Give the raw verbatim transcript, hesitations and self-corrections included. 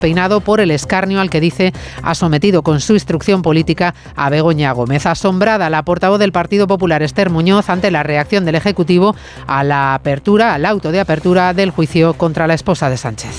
peinado por el escarnio al que dice ha sometido con su instrucción política a Begoña Gómez. Asombrada la portavoz del Partido Popular, Esther Muñoz, ante la reacción del Ejecutivo a la apertura, al auto de apertura del juicio contra la esposa de Sánchez.